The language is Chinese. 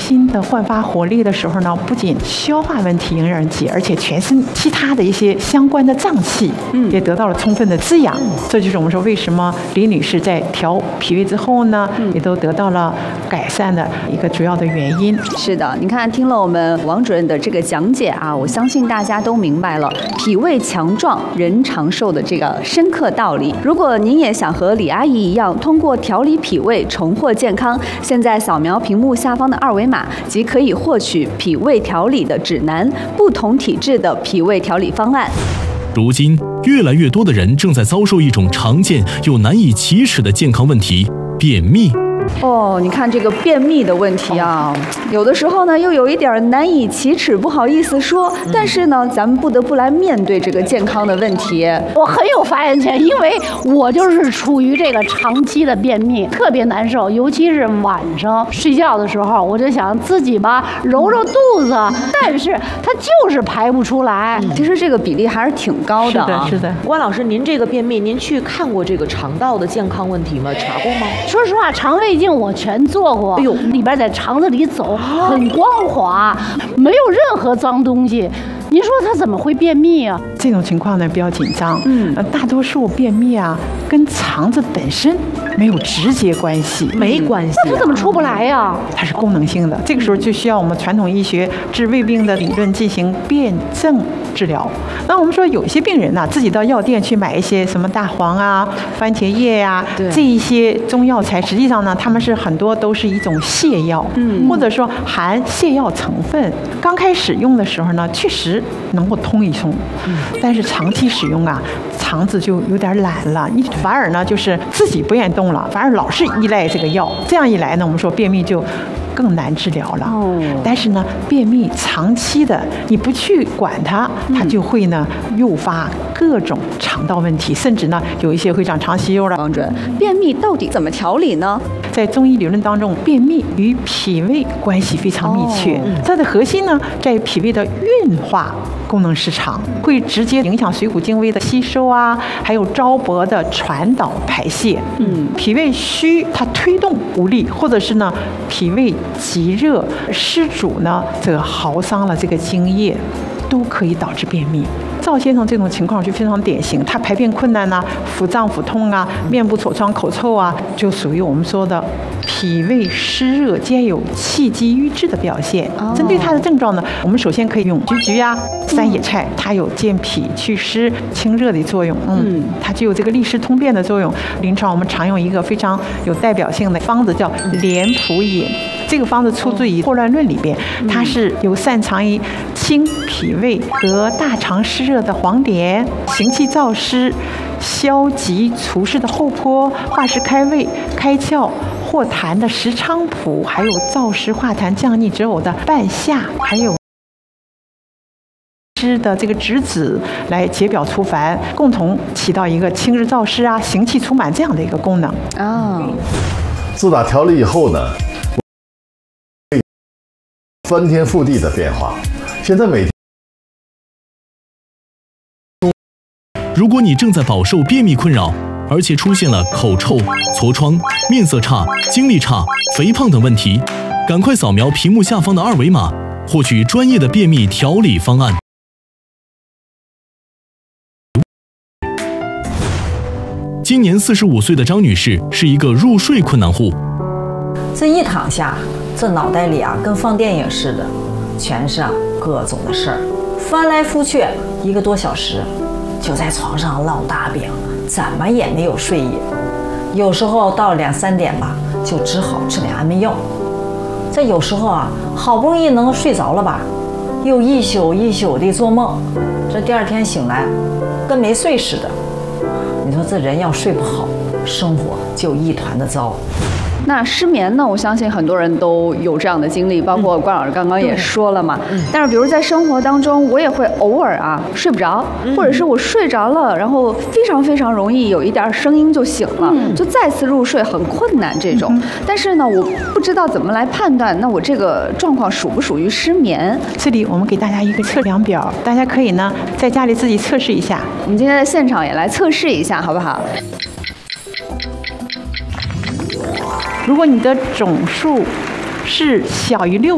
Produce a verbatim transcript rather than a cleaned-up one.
新的焕发活力的时候呢，不仅消化问题迎刃而解，而且全身其他的一些相关的脏器也得到了充分的滋养。嗯、这就是我们说为什么李女士在调脾胃之后呢，嗯、也都得到了改善的一个主要的原因。 是的，你看听了我们王主任的这个讲解啊，我相信大家都明白了脾胃强壮人长寿的这个深刻道理。如果您也想和李阿姨一样，通过调理脾胃重获健康，现在扫描屏幕下方的二维码，即可以获取脾胃调理的指南，不同体质的脾胃调理方案。 如今，越来越多的人正在遭受一种常见又难以启齿的健康问题——便秘。 哦，你看这个便秘的问题啊，有的时候呢又有一点难以启齿，不好意思说。但是呢，咱们不得不来面对这个健康的问题。 我很有发言权，因为我就是处于这个长期的便秘，特别难受，尤其是晚上睡觉的时候，我就想自己吧揉揉肚子，但是它就是排不出来。 嗯、其实这个比例还是挺高的、 啊。是的，是的。 关老师，您这个便秘，您去看过这个肠道的健康问题吗？查过吗？ 说实话，肠胃镜我全做过。哎呦，里边在肠子里走，很光滑，没有任何脏东西。您说他怎么会便秘啊？ 这种情况呢比较紧张。嗯，呃，大多数便秘啊跟肠子本身没有直接关系， 没关系、啊。 那它怎么出不来呀？ 它是功能性的，这个时候就需要我们传统医学治胃病的理论进行辩证治疗。那我们说有些病人呢、啊，自己到药店去买一些什么大黄啊、番茄叶呀、啊、这一些中药材，实际上呢，他们是很多都是一种泻药，嗯，或者说含泻药成分。刚开始用的时候呢，确实能够通一通，嗯，但是长期使用啊，肠子就有点懒了，你反而呢就是自己不愿动了，反而老是依赖这个药，这样一来呢，我们说便秘就更难治疗了。哦，但是呢，便秘长期的你不去管它，它就会呢诱发各种肠道问题，甚至呢有一些会长肠息肉了。 王主任，便秘到底怎么调理呢？ 在中医理论当中，便秘与脾胃关系非常密切，哦、它的核心呢在脾胃的运化功能失常，会直接影响水谷精微的吸收啊，还有糟粕的传导排泄。嗯，脾胃虚，它推动无力，或者是呢脾胃积热湿阻呢，这个耗伤了这个津液，都可以导致便秘。赵先生这种情况就非常典型，他排便困难呐、啊，腹胀腹痛啊，面部痤疮、口臭啊，就属于我们说的脾胃湿热兼有气机郁滞的表现。哦、针对他的症状呢，我们首先可以用菊菊啊、山野菜，它有健脾祛湿、清热的作用。嗯，它具有这个利湿通便的作用。临床我们常用一个非常有代表性的方子叫莲蒲饮。这个方子出自于《霍乱论》里边，它是由擅长于清脾胃和大肠湿热的黄连、行气燥湿、消积除湿的厚朴、化湿开胃、开窍化痰的石菖蒲，还有燥湿化痰降逆止呕的半夏，还有湿的这个栀子来解表除烦，共同起到一个清热燥湿啊、行气除满这样的一个功能。 哦， 自打调理以后呢，翻天覆地的变化。现在每天， 如果你正在饱受便秘困扰，而且出现了口臭、痤疮、面色差、精力差、肥胖等问题，赶快扫描屏幕下方的二维码，获取专业的便秘调理方案。今年四十五岁的张女士是一个入睡困难户。 这一躺下，这脑袋里啊跟放电影似的，全是啊各种的事儿，翻来覆去一个多小时，就在床上烙大饼，怎么也没有睡意。有时候到两三点吧，就只好吃点安眠药。这有时候啊，好不容易能睡着了吧，又一宿一宿的做梦，这第二天醒来，跟没睡似的。你说这人要睡不好，生活就一团的糟。 那失眠呢？我相信很多人都有这样的经历，包括关老师刚刚也说了嘛。嗯、但是，比如在生活当中，我也会偶尔啊睡不着，嗯、或者是我睡着了，然后非常非常容易有一点声音就醒了，嗯、就再次入睡很困难这种。嗯、但是呢，我不知道怎么来判断，那我这个状况属不属于失眠？ 这里我们给大家一个测量表，大家可以呢在家里自己测试一下。 我们今天在现场也来测试一下，好不好？ 如果你的总数是小于六